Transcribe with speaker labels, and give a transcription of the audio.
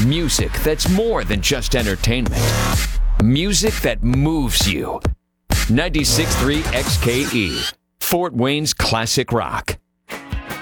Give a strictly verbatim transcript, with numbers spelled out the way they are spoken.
Speaker 1: Music that's more than just entertainment. Music that moves you. ninety-six point three X K E, Fort Wayne's classic rock.